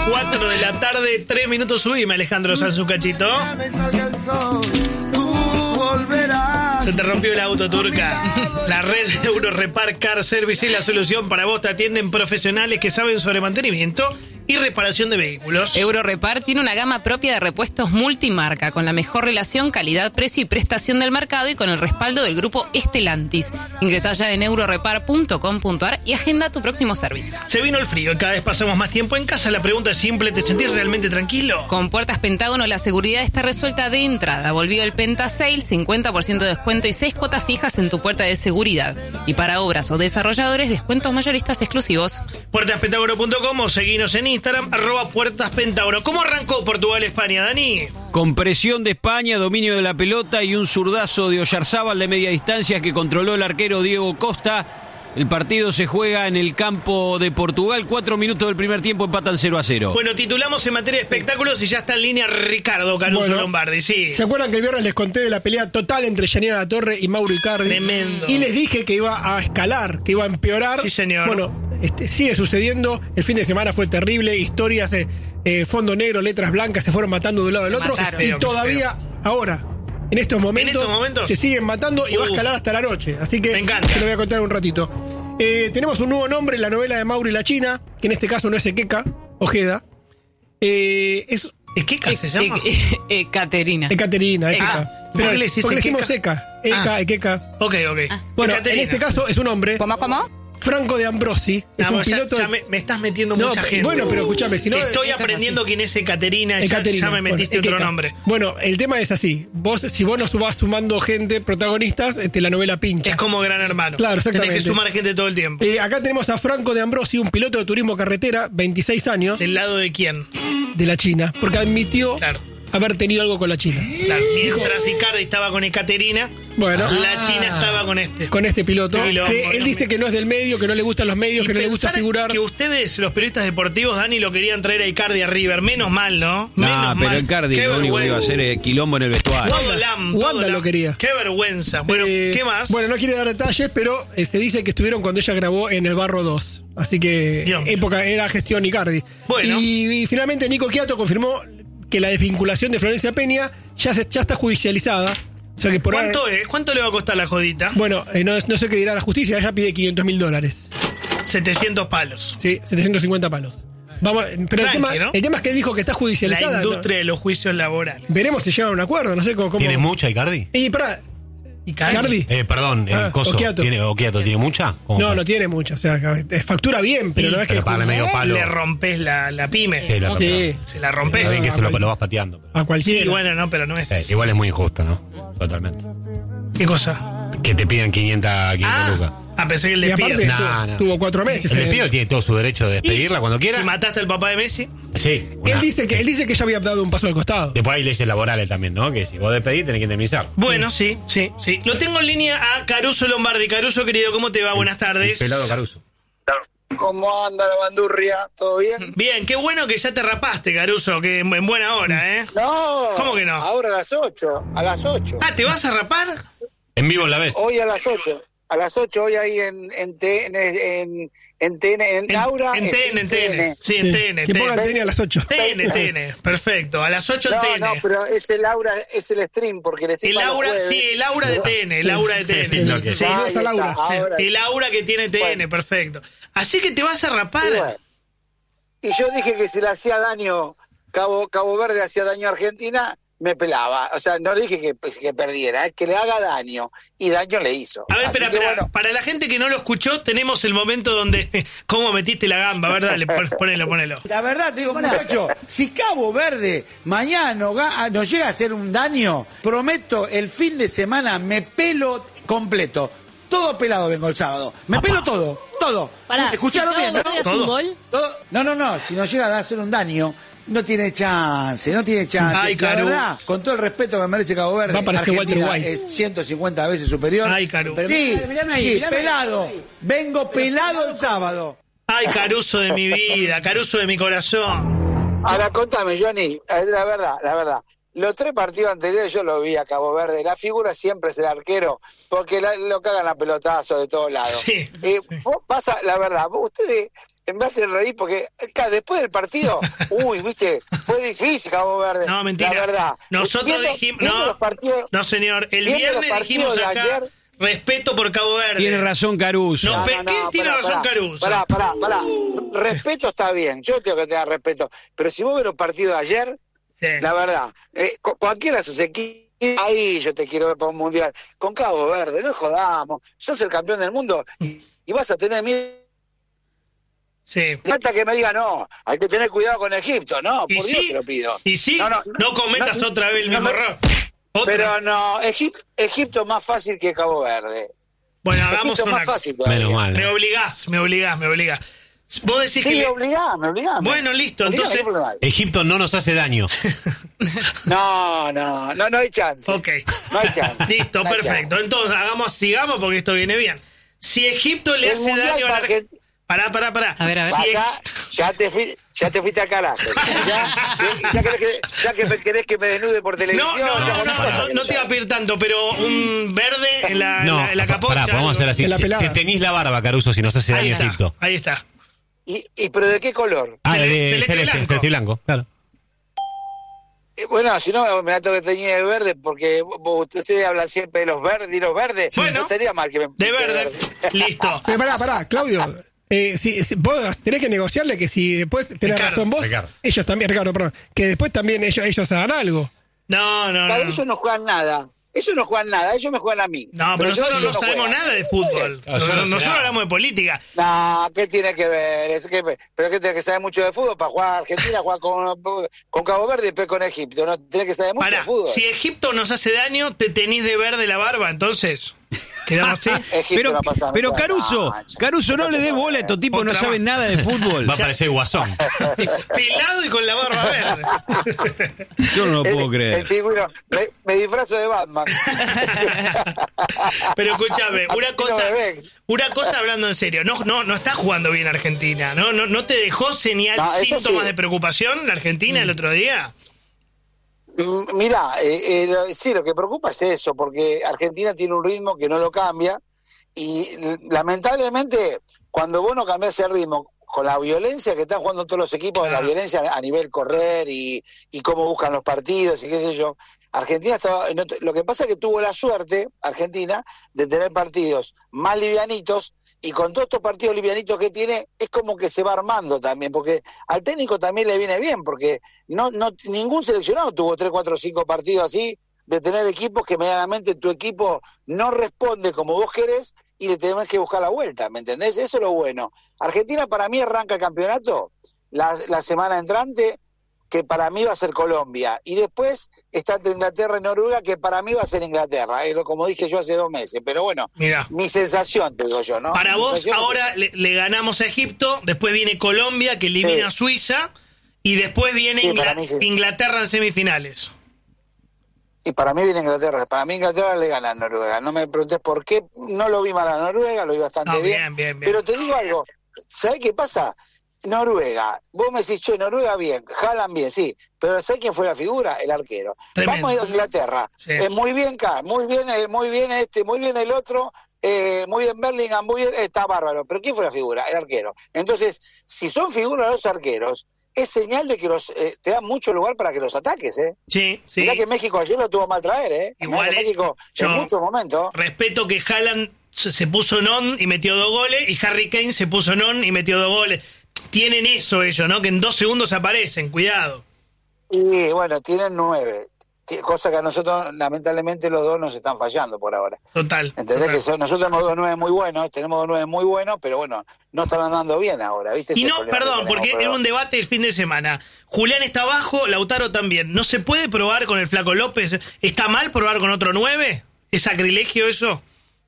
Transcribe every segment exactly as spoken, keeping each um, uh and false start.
cuatro de la tarde, tres minutos. Subime, Alejandro Sanz, un cachito. Se te rompió el auto, Turca. La red Eurorepar Car Service es la solución para vos. Te atienden profesionales que saben sobre mantenimiento y reparación de vehículos. Eurorepar tiene una gama propia de repuestos multimarca, con la mejor relación calidad-precio y prestación del mercado y con el respaldo del grupo Estelantis. Ingresá ya en eurorepar punto com punto ar y agenda tu próximo servicio. Se vino el frío y cada vez pasamos más tiempo en casa. La pregunta es simple: ¿te sentís realmente tranquilo? Con Puertas Pentágono la seguridad está resuelta de entrada. Volvió el Penta Sale, cincuenta por ciento de descuento y seis cuotas fijas en tu puerta de seguridad. Y para obras o desarrolladores, descuentos mayoristas exclusivos. puertas pentágono punto com o seguinos en Instagram, arroba Puertas Pentágono. ¿Cómo arrancó Portugal-España, Dani? Con presión de España, dominio de la pelota y un zurdazo de Oyarzábal de media distancia que controló el arquero Diego Costa. El partido se juega en el campo de Portugal. Cuatro minutos del primer tiempo, empatan cero a cero. Bueno, titulamos en materia de espectáculos y ya está en línea Ricardo Caruso bueno, Lombardi, sí. ¿Se acuerdan que el viernes les conté de la pelea total entre Yanina Latorre y Mauro Icardi? Tremendo. Y les dije que iba a escalar, que iba a empeorar. Sí, señor. Bueno, este, sigue sucediendo. El fin de semana fue terrible. Historias, eh, eh, fondo negro, letras blancas, se fueron matando de un lado del otro. Mataron. Y Feo, todavía, ahora, en estos momentos, ¿En estos momentos? se siguen matando y uh, va a escalar hasta la noche. Así que me encanta. te lo voy a contar un ratito. Eh, tenemos un nuevo nombre en la novela de Mauro y la China, que en este caso no es Ekeka Ojeda. Eh, es ¿Ekeka E- se llama? E- E- E- Caterina. Ekaterina, Ekeka. Ah, Pero ¿por qué le decís porque le decimos Ekeka? Eka, Eka, Ah. Ekeka. Ok, ok. Ah. Bueno, Ekaterina. en este caso es un hombre. ¿Cómo, cómo? Franco de Ambrosi. Es Ah, un vos ya, piloto. ya me, me estás metiendo No, mucha pe- gente. bueno, pero escúchame, si no- Estoy Esto es aprendiendo así. quién es Ekaterina, ya, Ekaterina. ya me metiste Bueno, otro Ekeka. nombre. Bueno, el tema es así. Vos, si vos no vas sumando gente, protagonistas, este, la novela pincha. Es como Gran Hermano. Claro, Tenés exactamente. que sumar gente todo el tiempo. Eh, acá tenemos a Franco de Ambrosi, un piloto de turismo carretera, veintiséis años, ¿Del lado de quién? de la China, porque admitió Claro. haber tenido algo con la China. Claro. Mientras Icardi estaba con Ekaterina, Bueno, la China estaba con este. con este piloto, Qué quilombo, que él Dios dice mío. que no es del medio, que no le gustan los medios, Y que no le gusta pensar figurar. que ustedes, los periodistas deportivos, Dani, lo querían traer a Icardi a River. Menos mal, ¿no? Menos No, pero mal. el Cardi Qué lo único que iba a vergüenza. hacer es quilombo en el vestuario. Todo lam, todo Wanda lam. lo quería. Qué vergüenza. Bueno, Eh, ¿qué más? Bueno, no quiere dar detalles, pero eh, se dice que estuvieron cuando ella grabó en El Barro dos. Así que Dios mío. época era gestión Icardi. Bueno. Y, y finalmente Nico Quiato confirmó que la desvinculación de Florencia Peña ya, se, ya está judicializada. O sea que por ¿Cuánto ahora- es? ¿Cuánto le va a costar la jodita? Bueno, eh, no, no sé qué dirá la justicia, ella pide quinientos mil dólares. setecientos palos. Sí, setecientos cincuenta palos. Vamos, pero Tranqui, el, tema, ¿no? el tema es que dijo que está La judicializada. industria de los juicios laborales. ¿no? Veremos si llegan a un acuerdo, no sé cómo. cómo... ¿Tiene mucha Icardi? Y pará, Icardi. Icardi. Eh, perdón, el Ah, coso. Okiato. ¿Tiene, Okiato, ¿tiene mucha? ¿Cómo No, fue? no tiene mucho. O sea, factura bien, pero Y- no es que. pero págale medio palo. Le rompes la, la pyme. Sí, la Sí. rompí. Se la rompes. Está bien que Ah, se lo, cual- lo vas pateando. pero- A cualquiera. Sí, bueno, no, pero no es Eh, eso. igual es muy injusto, ¿no? Totalmente. ¿Qué cosa? Que te pidan quinientos, quinientos lucas. Ah, ah, pensé que el Y aparte despido. No, tuvo, no. tuvo cuatro meses. El eh. despido tiene todo su derecho de despedirla cuando quiera. Si mataste al papá de Messi. Sí. Él una- dice que él dice que ya había dado un paso al costado. Después hay leyes laborales también, ¿no? Que si vos despedís tenés que indemnizar. Bueno, sí, sí, sí. Lo tengo en línea a Caruso Lombardi. Caruso, querido, ¿cómo te va? Buenas tardes. El pelado Caruso. ¿Cómo anda la bandurria? ¿Todo bien? Bien, qué bueno que ya te rapaste, Caruso, que en en buena hora, ¿eh? No. ¿Cómo que no? Ahora a las ocho. A las ocho. Ah, ¿te vas a rapar? En vivo la ves. Hoy a las ocho. A las ocho hoy ahí en en T N, en, en, T N, en En, Aura. en T N, en T N. Sí, en Sí. T N. Que pongan T N a las ocho. T N, T N. Perfecto. A las ocho en No, T N. no, pero es el Aura, es el stream, porque el stream El a los aura, jueves. sí, el aura de T N, el aura de T N. Lo que- Sí, Saludos a Ahí Laura. está, sí, ahora. el aura que tiene T N, Bueno. perfecto. Así que te vas a Y rapar. bueno. Y yo dije que si le hacía daño, Cabo, Cabo Verde hacía daño a Argentina, me pelaba. O sea, no dije que, pues, que perdiera, es que le haga daño. Y daño le hizo. A ver, Así espera, que, espera. bueno, Para la gente que no lo escuchó, tenemos el momento donde. ¿Cómo metiste la gamba? ¿Verdad? Dale, pon- ponelo, ponelo. La verdad, te digo, muchacho, si Cabo Verde mañana nos, ga- nos llega a hacer un daño, prometo el fin de semana me pelo completo. Todo pelado vengo el sábado. Me pelo todo, todo. Pará, ¿Escucharon si bien, no? Cabo Verde hace Todo. un gol, Todo- No, no, no. Si nos llega a hacer un daño, no tiene chance, no tiene chance. Ay, La Caru. verdad, con todo el respeto que merece Cabo Verde, Va a aparecer Argentina Walter White. es ciento cincuenta veces superior. Ay, Caru. Pero sí, sí, pelado. Vengo pelado el sábado. Ay, Caruso de mi vida, Caruso de mi corazón. ahora contame, Johnny, eh, la verdad, la verdad. Los tres partidos anteriores yo lo vi a Cabo Verde. La figura siempre es el arquero, porque la- lo cagan a pelotazo de todos lados. Sí, Eh, sí. vos pasa, la verdad, vos- ustedes me hace reír porque acá, después del partido, uy, viste, fue difícil Cabo Verde. No, mentira. La verdad. Nosotros Viendo- dijimos, viendo no, los partidos- no señor, el viendo los viernes partidos dijimos de acá, ayer- respeto por Cabo Verde. Tiene razón Caruso. No, pe- ¿qué tiene pará, razón pará, Caruso? Pará, pará, pará. Respeto está bien, yo tengo que tener respeto. Pero si vos ves los partidos de ayer, Sí. la verdad, eh, cu- cualquiera de sus equipos, ahí yo te quiero ver para un mundial. Con Cabo Verde, no jodamos. Sos el campeón del mundo y, y vas a tener miedo. Sí. Falta que me diga, no, hay que tener cuidado con Egipto, no, Y por Dios sí, te lo pido. y sí, no, cometas no, otra vez el no mismo me- error. Otra. Pero no, Egip- Egipto es más fácil que Cabo Verde. Bueno, hagamos Egipto es una más fácil todavía. Menos mal. Me obligás, me obligás, me obligás. Vos decís que... Sí, le- obligame, obligame. Bueno, listo, Obligame, entonces- ¿qué problema hay? Egipto no nos hace daño. No, no, no, no hay chance. Ok. No hay chance. Listo, No hay perfecto. chance. Entonces, hagamos, sigamos porque esto viene bien. Si Egipto le El hace mundial daño a la para Argentina... Pará, pará, pará. A ver, a ver. Si Acá, ya te fui, ya te fuiste al carajo. Ya, ya, querés que, ya que me querés que me desnude por televisión. No, no, no, ya, no, no, no, no te iba a pedir tanto, pero un verde en la, en No, la, en la capocha. pará, podemos hacer así. En la Si- pelada. Te tenís la barba, Caruso, si nos hace Ahí daño está, Egipto. ahí está. ¿Y, y pero de qué color? Ah, Celeste- de celeste y celeste, blanco. celeste y blanco, claro. Eh, bueno, si no, me la tengo que teñir de verde porque vos- ustedes hablan siempre de los verdes y los verdes. Bueno, no estaría mal que me De verde. Listo. Eh, pará, pará, Claudio. Eh, si, si- vos tenés que negociarle que si después tenés Ricardo, razón vos, Ricardo. ellos también, Ricardo, perdón, que después también ellos, ellos hagan algo. No, no, Claro, no. ellos no juegan nada. Ellos no juegan nada, ellos me juegan a mí. No, pero yo- nosotros ellos no sabemos juegan. nada de fútbol. Ah, yo no sé Nosotros nada. hablamos de política. No, ¿qué tiene que ver? Es que, pero que tiene que saber mucho de fútbol para jugar a Argentina, jugar con, con Cabo Verde y después con Egipto. No tiene que saber mucho Pará, de fútbol. si Egipto nos hace daño, te tenís de verde la barba, entonces. ¿Quedamos así? Egipto Pero, no pasa pero nada. Caruso, Mancha. Caruso, no le dé bola a estos tipos, no Otra saben más. nada de fútbol. Va a parecer guasón. Pelado y con la barba verde. Yo no lo puedo El creer. pingüino, me, me disfrazo de Batman. Pero escúchame, una cosa, No me ven. una cosa hablando en serio, no, no, no está jugando bien Argentina, ¿no? ¿No, no te dejó señal, No, eso síntomas sí. de preocupación la Argentina el otro día? Mm, Mirá, eh, eh, lo- sí, lo que preocupa es eso, porque Argentina tiene un ritmo que no lo cambia y l- lamentablemente cuando vos no cambiás el ritmo con la violencia que están jugando todos los equipos, la Claro. violencia a nivel correr y, y cómo buscan los partidos y qué sé yo, Argentina estaba, en otro- lo que pasa es que tuvo la suerte, Argentina, de tener partidos más livianitos y con todos estos partidos livianitos que tiene, es como que se va armando también, porque al técnico también le viene bien, porque no, no ningún seleccionado tuvo tres, cuatro, cinco partidos así, de tener equipos que medianamente tu equipo no responde como vos querés y le tenés que buscar la vuelta, ¿me entendés? Eso es lo bueno. Argentina para mí arranca el campeonato la, la semana entrante, que para mí va a ser Colombia, y después está entre Inglaterra y Noruega, que para mí va a ser Inglaterra, es lo como dije yo hace dos meses, pero bueno, Mirá. mi sensación, te digo yo, ¿no? Para Mi vos, sensación es ahora le, le ganamos a Egipto, después viene Colombia, que elimina Sí. a Suiza, y después viene Sí, Ingla- para mí sí. Inglaterra en semifinales. Y para mí viene Inglaterra. Para mí Inglaterra le gana a Noruega. No me preguntes por qué. No lo vi mal a Noruega, lo vi bastante No, bien. bien, bien, bien. Pero te digo algo. ¿Sabés qué pasa? Noruega. Vos me decís, che, Noruega bien. Haaland bien, sí. Pero ¿sabés quién fue la figura? El arquero. Tremendo. Vamos a Inglaterra. Sí. Eh, muy bien acá. Muy bien, eh, muy bien este, muy bien el otro. Eh, muy bien Bellingham, muy bien. Está bárbaro. Pero ¿quién fue la figura? El arquero. Entonces, si son figuras los arqueros, es señal de que los eh, te dan mucho lugar para que los ataques, ¿eh? Sí, sí. Mirá que México ayer lo tuvo mal traer, ¿eh? Igual, Mirá que eh, México yo- en muchos momentos. Respeto que Haaland se se puso non y metió dos goles, y Harry Kane se puso non y metió dos goles. Tienen eso ellos, ¿no? Que en dos segundos aparecen, cuidado. Y bueno, tienen nueve. Ti- Cosa que a nosotros, lamentablemente, los dos nos están fallando por ahora. Total. ¿Entendés? total. Que son- nosotros tenemos dos nueve muy buenos, tenemos dos nueve muy buenos, pero bueno, no están andando bien ahora, ¿viste? Y Ese es no, el problema perdón, que tenemos, porque pero- en un debate el fin de semana, Julián está abajo, Lautaro también. ¿No se puede probar con el Flaco López? ¿Está mal probar con otro nueve? ¿Es sacrilegio eso?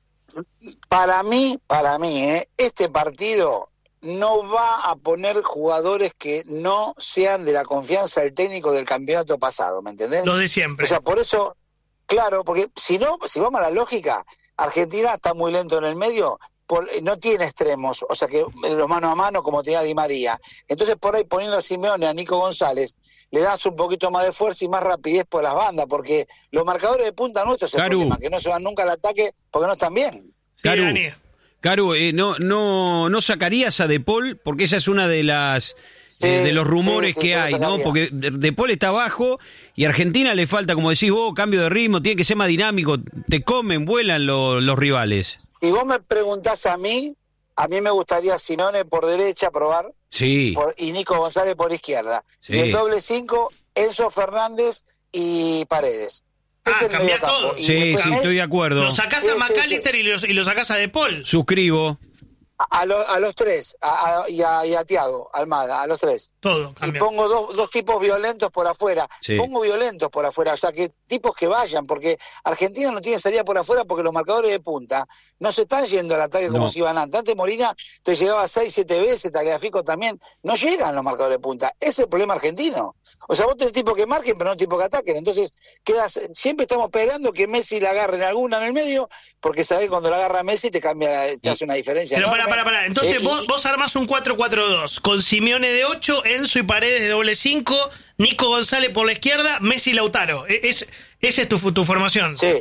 Para mí, para mí, ¿eh? este partido no va a poner jugadores que no sean de la confianza del técnico del campeonato pasado, ¿me entendés? Los de siempre. O sea, por eso, claro, porque si no, si vamos a la lógica, Argentina está muy lento en el medio, por, no tiene extremos, o sea que los mano a mano como tenía Di María. Entonces por ahí poniendo a Simeone, a Nico González, le das un poquito más de fuerza y más rapidez por las bandas, porque los marcadores de punta nuestros es el Caru. problema, que no se van nunca al ataque porque no están bien. Sí, Caru. Dani. Caru, eh, no, no, no sacarías a De Paul, porque esa es una de las Sí, eh, de los rumores sí, sí, que sí, hay, lo ¿no? sacaría. Porque De De Paul está abajo y a Argentina le falta, como decís vos, cambio de ritmo, tiene que ser más dinámico, te comen, vuelan lo- los rivales. Si vos me preguntás a mí, a mí me gustaría Sinone por derecha probar Sí, por- y Nico González por izquierda. Sí. Y el doble cinco, Enzo Fernández y Paredes. Ah, Ese es el cambia mediocampo. todo. Y sí, después sí, a él, estoy de acuerdo. Lo sacás Sí, a sí, McAllister y, lo, y lo sacás a De Paul. Suscribo. A, a lo- a los tres, a, a- y a, y a Thiago Almada, a los tres. Todo Y cambia. pongo dos, dos tipos violentos por afuera. Sí. Pongo violentos por afuera, o sea, que tipos que vayan, porque Argentina no tiene salida por afuera porque los marcadores de punta no se están yendo al ataque como No. si iban antes. Antes Molina te llegaba seis, siete veces, Tagliafico también. No llegan los marcadores de punta. Ese es el problema argentino. O sea, vos tenés tipos que marquen, pero no tipos que ataquen. Entonces, quedas, siempre estamos esperando que Messi la agarre en alguna en el medio, porque sabés cuando la agarra Messi te cambia, la- te hace una diferencia. Pero enorme. para, para, para. Entonces Eh, vos, y- vos armás un cuatro cuatro dos con Simeone de ocho, Enzo y Paredes de doble cinco, Nico González por la izquierda, Messi y Lautaro. E- Es, esa es tu, fu- tu formación. Sí, E-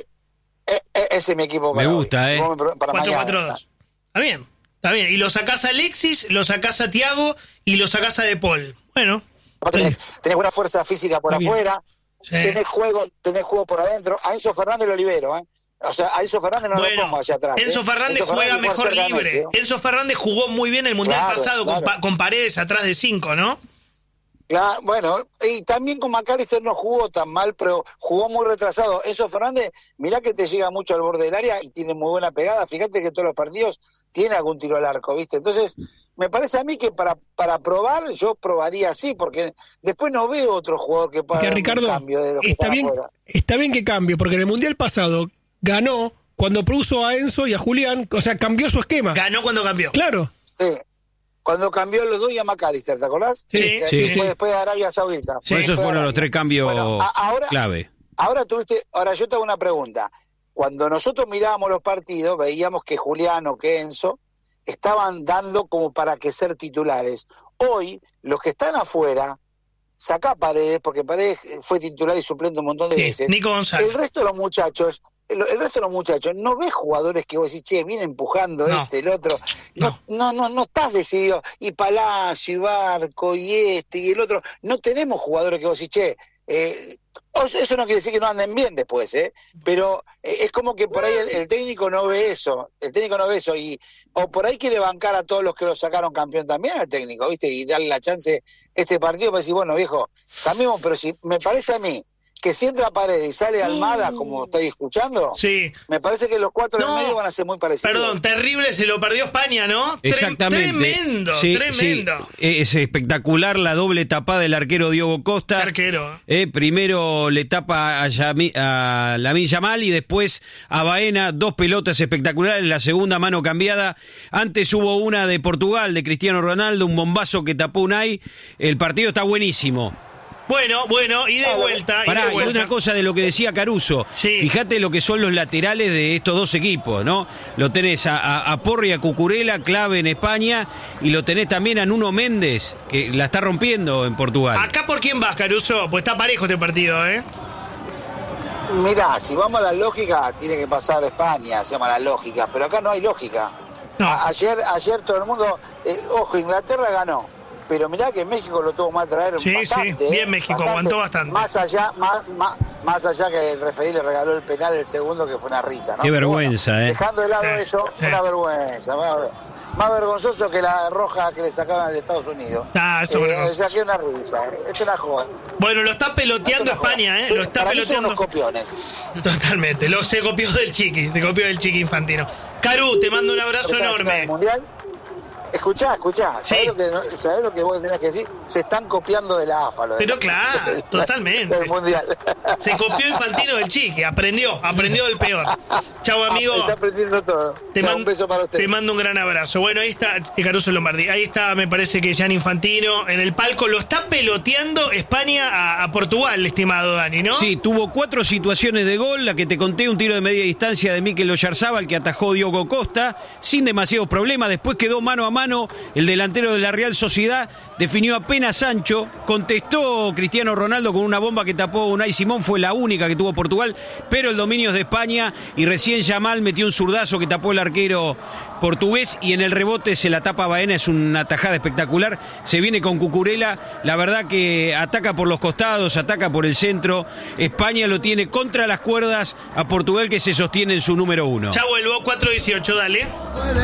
e- ese es mi equipo. Me para hoy. gusta, Si eh. vos me pre- para cuatro mañana. cuatro dos. Está bien, está bien. Y lo sacás a Alexis, lo sacás a Thiago y lo sacás a De Paul. Bueno. Vos Tenés, tenés buena fuerza física por Está bien. afuera, Sí. tenés juego, tenés juego por adentro. A Enzo Fernández lo libero, ¿eh? O sea, a Enzo Fernández no lo Bueno, pongo allá atrás. Enzo ¿eh? Fernández Enzo juega Fernández mejor cerca de libre. Messi, ¿eh? Enzo Fernández jugó muy bien el Mundial Claro, pasado con, claro. pa- con Paredes atrás de cinco, ¿no? Claro, bueno, y también con McAllister no jugó tan mal, pero jugó muy retrasado. Enzo Fernández, mirá que te llega mucho al borde del área y tiene muy buena pegada. Fíjate que todos los partidos tiene algún tiro al arco, ¿viste? Entonces, me parece a mí que para para probar, yo probaría así, porque después no veo otro jugador que pueda Que dar un Ricardo, cambio de los que está están bien, afuera. está bien que cambie, porque en el Mundial pasado ganó cuando puso a Enzo y a Julián, o sea, cambió su esquema. Ganó cuando cambió. Claro. Sí. Cuando cambió los dos y a McAllister, ¿te acordás? Sí, Que sí, fue sí. después de Arabia Saudita. Por Fue eso después de fueron los Arabia. tres cambios Bueno, a- ahora, clave. Ahora tuviste, ahora yo te hago una pregunta. Cuando nosotros mirábamos los partidos, veíamos que Julián o que Enzo estaban dando como para que ser titulares. Hoy, los que están afuera, sacá Paredes, porque Paredes fue titular y suplente un montón de Sí, veces. Nico González. El resto de los muchachos, el, el resto de los muchachos, no ves jugadores que vos decís, che, viene empujando No. este, el otro. No, no, no, no estás decidido. Y Palacio, y Barco, y este, y el otro. No tenemos jugadores que vos decís, che, eh, o sea, eso no quiere decir que no anden bien después, ¿eh? Pero eh, es como que por ahí el, el técnico no ve eso, el técnico no ve eso, y o por ahí quiere bancar a todos los que lo sacaron campeón también al técnico, ¿viste? Y darle la chance este partido para decir, bueno, viejo, cambiemos, pero si me parece a mí que si entra Paredes y sale Almada, como estoy escuchando, Sí. me parece que los cuatro No, del medio van a ser muy parecidos. Perdón, terrible, se lo perdió España, ¿no? Tre- Exactamente. Tremendo, Sí, tremendo. sí. Es espectacular la doble tapada del arquero Diogo Costa. Arquero. Eh, primero le tapa a, Yami, a Lamine Yamal y después a Baena, dos pelotas espectaculares, la segunda mano cambiada. Antes hubo una de Portugal, de Cristiano Ronaldo, un bombazo que tapó Unai. El partido está buenísimo. Bueno, bueno, y de vuelta. y Pará, de y vuelta. una cosa de lo que decía Caruso. Sí. Fíjate lo que son los laterales de estos dos equipos, ¿no? Lo tenés a, a, a Porri y a Cucurella, clave en España, y lo tenés también a Nuno Méndez, que la está rompiendo en Portugal. ¿Acá por quién vas, Caruso? Pues está parejo este partido, ¿eh? Mirá, si vamos a la lógica, tiene que pasar España, se llama la lógica, pero acá no hay lógica. No. A- ayer, ayer todo el mundo, eh, ojo, Inglaterra ganó, pero mirá que México lo tuvo mal traer Sí, bastante. sí, eh, bien México, aguantó bastante. Más allá, más, más, más allá que el referí le regaló el penal el segundo, que fue una risa, ¿no? Qué Pero vergüenza, bueno, eh. Dejando de lado Sí, eso, sí. una vergüenza, más, más vergonzoso que la roja que le sacaron de Estados Unidos. Ah, eso es eh, vergonzoso. o sea, que es una risa, eh, es una joda. Bueno, lo está peloteando Es una joda. España, ¿eh? Sí, Lo está para mí son peloteando. unos copiones. Totalmente. Lo se copió del Chiqui, se copió del Chiqui Infantino. Caru, te mando un abrazo Esta enorme. final mundial. Escuchá, escuchá. Sí. ¿Sabés, lo que, ¿Sabés lo que vos tenés que decir? Se están copiando de la A F A. Lo de Pero la- claro, del- totalmente. Del mundial. Se copió Infantino del Chiqui, aprendió, aprendió del peor. Chau, amigo. Está aprendiendo todo. Te, Chao, man- un beso para usted. te mando un gran abrazo. Bueno, ahí está eh, Caruso Lombardi. Ahí está, me parece que Gianni Infantino en el palco. Lo está peloteando España a, a Portugal, estimado Dani, ¿no? Sí, tuvo cuatro situaciones de gol, la que te conté, un tiro de media distancia de Mikel Oyarzábal que atajó Diogo Costa, sin demasiados problemas, después quedó mano a mano Lozano, el delantero de la Real Sociedad, definió apenas Sancho, contestó Cristiano Ronaldo con una bomba que tapó Unai Simón, fue la única que tuvo Portugal, pero el dominio es de España y recién Yamal metió un zurdazo que tapó el arquero portugués y en el rebote se la tapa Baena, es una tajada espectacular, se viene con Cucurella, la verdad que ataca por los costados, ataca por el centro, España lo tiene contra las cuerdas a Portugal que se sostiene en su número uno. Ya vuelvo, cuatro dieciocho, dale.